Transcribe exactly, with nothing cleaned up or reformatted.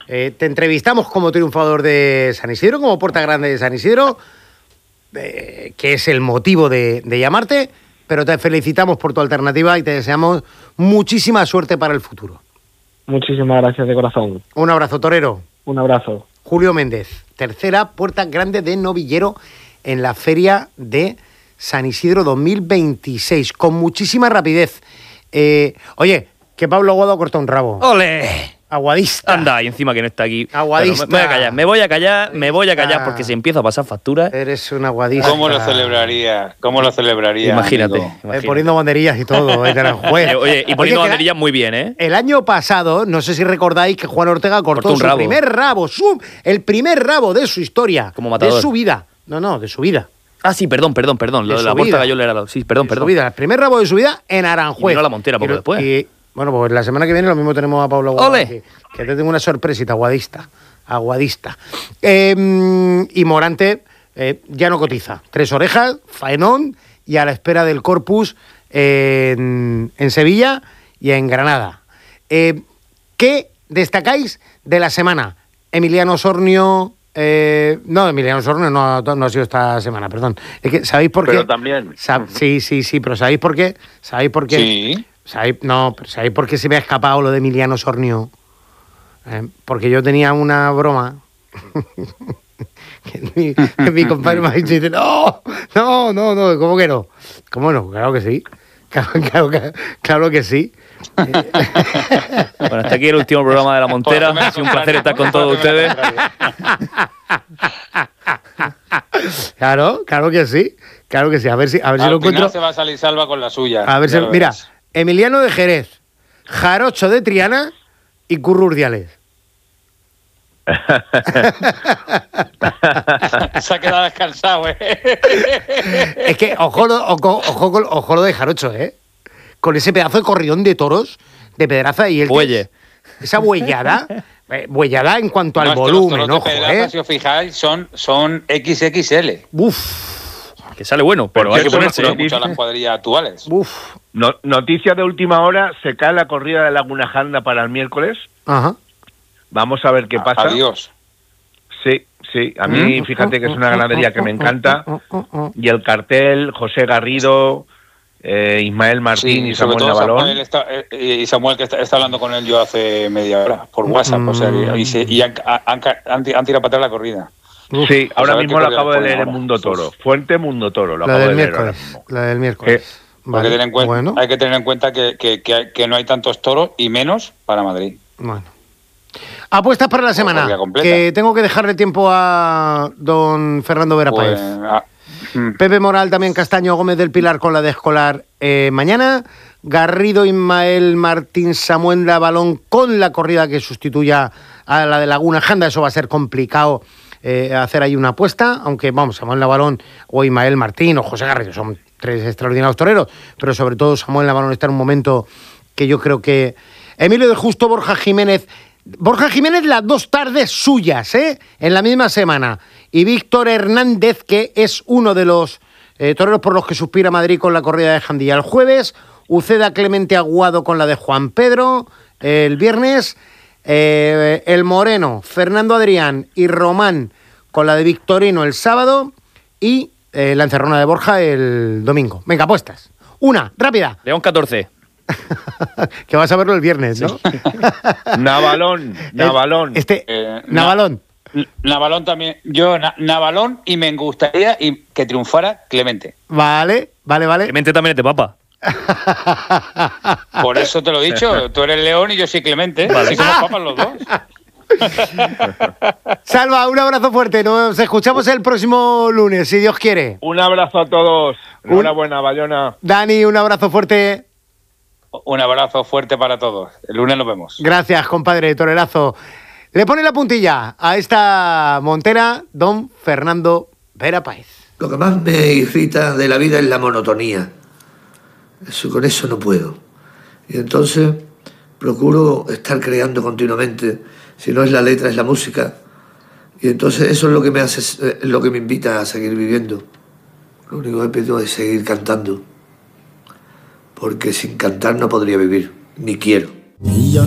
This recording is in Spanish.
Eh, te entrevistamos como triunfador de San Isidro, como Puerta Grande de San Isidro, eh, que es el motivo de, de llamarte, pero te felicitamos por tu alternativa y te deseamos muchísima suerte para el futuro. Muchísimas gracias de corazón. Un abrazo, torero. Un abrazo. Julio Méndez, tercera Puerta Grande de Novillero en la Feria de San Isidro dos mil veintiséis, con muchísima rapidez. Eh, oye, que Pablo Aguado ha cortado un rabo. ¡Ole! Aguadista. Anda, y encima que no está aquí. Aguadista. Bueno, me voy a callar, me voy a callar, me voy a callar porque si empiezo a pasar facturas. Eres un aguadista. ¿Cómo lo celebraría? ¿Cómo lo celebraría? Imagínate. Amigo? Eh, poniendo banderillas y todo, eh, Aranjuez. Oye, oye, y poniendo Oye, banderillas muy bien, ¿eh? El año pasado, no sé si recordáis que Juan Ortega cortó, Cortó un su rabo. primer rabo, su, el primer rabo de su historia. Como matador. De su vida. No, no, de su vida. Ah, sí, perdón, perdón, perdón. Lo De de su la Puerta vida. Gallola era... Sí, perdón, de perdón. Su vida, el primer rabo de su vida en Aranjuez. Y vino la Montera poco Y- después. y- bueno, pues la semana que viene lo mismo tenemos a Pablo Aguado. ¡Ole! aquí, que te tengo una sorpresita, aguadista. Aguadista. Eh, y Morante eh, ya no cotiza. Tres orejas, faenón y a la espera del Corpus en, en Sevilla y en Granada. Eh, ¿Qué destacáis de la semana? Emiliano Sornio... Eh, no, Emiliano Sornio no, no ha sido esta semana, perdón. Es que, ¿sabéis por qué? Pero también. Sab- sí, sí, sí, pero ¿sabéis por qué? ¿Sabéis por qué? Sí. ¿Sabéis? No, pero ¿sabéis por qué se me ha escapado lo de Emiliano Sornio? Eh, porque yo tenía una broma. que mi, que mi compadre me ha dicho y dice, no, no, no, no, ¿cómo que no? ¿Cómo no? Claro que sí. Claro, claro, que- claro que sí. Bueno, hasta aquí el último programa de La Montera. Ha sido un placer estar con todos ustedes. Claro, claro que sí. Claro que sí. A ver si, a ver si Al lo final encuentro. se va a salir salva con la suya. A ver si, Ya lo mira, verás. Emiliano de Jerez, Jarocho de Triana y Curro Urdiales. Se ha quedado descansado, ¿eh? Es que, ojo, lo- ojo, ojo, con- ojo lo de Jarocho, ¿eh? Con ese pedazo de corridón de toros de Pedraza y el Buelle. esa huellada, eh, huellada en cuanto al No, es que los volumen, toros de ojo, Pedraza, ¿eh? si os fijáis, son, son equis equis ele. Uf, Que sale bueno, pero Por hay que cierto, ponerse. no- Son muchas las cuadrillas actuales. uf. No- noticia de última hora, se cae la corrida de Laguna Janda para el miércoles. Ajá. Vamos a ver qué pasa. Adiós. Sí, sí. A mí, fíjate que es una ganadería que me encanta. Y el cartel, José Garrido, eh, Ismael Martín Sí, y sobre Samuel todo Navalón. Samuel está, eh, y Samuel que está, está hablando con él yo hace media hora por WhatsApp, o sea, y, se- y han, han, han, han tirado para atrás la corrida. Sí, ahora a ver mismo qué lo acabo de corrida leer en ponen Mundo ahora. Toro. Fuente Mundo Toro, lo La acabo del de leer ahora miércoles. mismo. La del miércoles. Sí. Hay Vale, que tener en cuenta, bueno, hay que tener en cuenta que, que, que, hay- que no hay tantos toros y menos para Madrid. bueno. Apuestas para la semana. corrida completa. Que tengo que dejarle tiempo a don Fernando Vera Pues, Páez. ah, mm. Pepe Moral, también Castaño, Gómez del Pilar con la de Escolar eh, mañana. Garrido, Ismael Martín, Samuel Navalón con la corrida que sustituya a la de Laguna Janda. Eso va a ser complicado eh, hacer ahí una apuesta, aunque vamos, Samuel Navalón o Ismael Martín o José Garrido son tres extraordinarios toreros, pero sobre todo Samuel Navalón está en un momento que yo creo que... Emilio de Justo, Borja Jiménez... Borja Jiménez, las dos tardes suyas, ¿eh? En la misma semana. Y Víctor Hernández, que es uno de los eh, toreros por los que suspira Madrid con la corrida de Jandilla el jueves. Uceda Clemente Aguado con la de Juan Pedro eh, el viernes. Eh, el Moreno, Fernando Adrián y Román con la de Victorino el sábado. Y eh, la encerrona de Borja el domingo. Venga, apuestas. Una, rápida. León catorce. Que vas a verlo el viernes, ¿no? Navalón, Navalón. Este, Eh, Navalón. Navalón también. Yo, Na- Navalón, y me gustaría y que triunfara Clemente. Vale, vale, vale. Clemente también es de papa. Por eso te lo he dicho. Tú eres León y yo soy Clemente. Vale. Así somos papas los dos. Salva, un abrazo fuerte. Nos escuchamos el próximo lunes, si Dios quiere. Un abrazo a todos. Enhorabuena, Bayona. Dani, un abrazo fuerte. Un abrazo fuerte para todos. El lunes nos vemos. Gracias, compadre Torerazo. Le pone la puntilla a esta montera don Fernando Vera Páez. Lo que más me irrita de la vida es la monotonía. Eso, con eso no puedo. Y entonces procuro estar creando continuamente. Si no es la letra, es la música. Y entonces eso es lo que me hace, es lo que me invita a seguir viviendo. Lo único que pido es seguir cantando. Porque sin cantar no podría vivir, ni quiero. Y yo